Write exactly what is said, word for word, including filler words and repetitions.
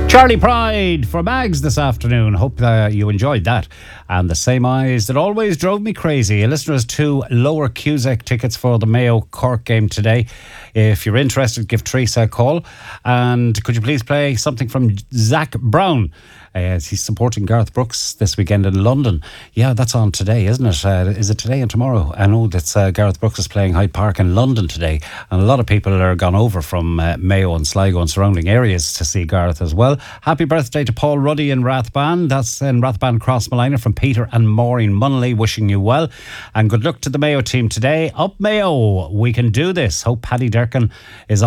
Charlie Pride for Mags this afternoon. Hope uh, you enjoyed that. And the same eyes that always drove me crazy. A listener has two Lower Cusack tickets for the Mayo Cork game today. If you're interested, give Teresa a call. And could you please play something from Zach Brown? Uh, he's supporting Garth Brooks this weekend in London. Yeah, that's on today, isn't it? Uh, is it today and tomorrow? I know that uh, Garth Brooks is playing Hyde Park in London today, and a lot of people are gone over from uh, Mayo and Sligo and surrounding areas to see Garth as well. Happy birthday to Paul Ruddy in Rathban. That's in Rathban Crossmolina from Peter and Maureen Munnelly, wishing you well. And good luck to the Mayo team today. Up Mayo, we can do this. Hope Paddy Durkin is on